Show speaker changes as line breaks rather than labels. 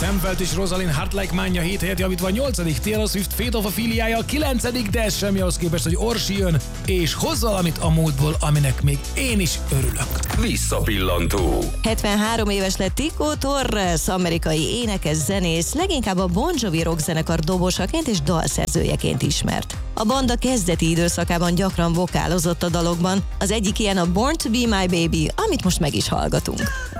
Sam Felt és Rosalind Heart Like Mine 7 helyet javítva, 8. Taylor Swift Fate of a Filiája, 9. de ez semmi ahhoz képest, hogy Orsi jön, és hoz valamit a múltból, aminek még én is örülök.
Visszapillantó.
73 éves lett Tico Torres, amerikai énekes, zenész, leginkább a Bon Jovi rockzenekar dobosaként és dalszerzőjeként ismert. A banda kezdeti időszakában gyakran vokálozott a dalokban, az egyik ilyen a Born to be my baby, amit most meg is hallgatunk.